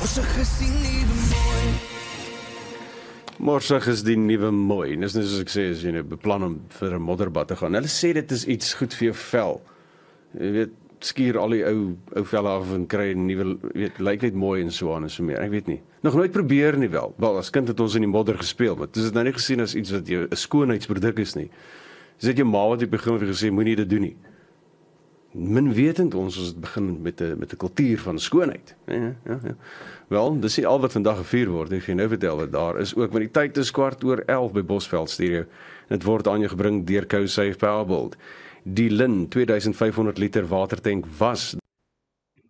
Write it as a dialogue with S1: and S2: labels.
S1: Morsig is die nuwe mooi. Dis net soos ek sê, as jy beplan om vir 'n modderbad te gaan. Hulle sê dit is iets goed vir jou vel. Jy weet, skuur al die ou velle af en kry 'n nuwe, weet, lyk net mooi en so aan en so meer. Ek weet nie. Nog nooit probeer nie wel. Wel, as kind het ons in die modder gespeel, maar dis dit nou nie gesien as iets wat jou 'n skoonheidsproduk is nie. Dis dit jou ma wat op die begin vir gesê moenie dit doen nie. Min wetend ons het begin met 'n kultuur van skoonheid. Ja. Wel, dis nie al wat vandag gevier word. Ek gaan nou vertel wat daar is ook, want die tyd is 11:15 by Bosveld Studio. En dit word aan jou gebring deur CoSafe Powerbolt. Die Lin 2500 liter watertank was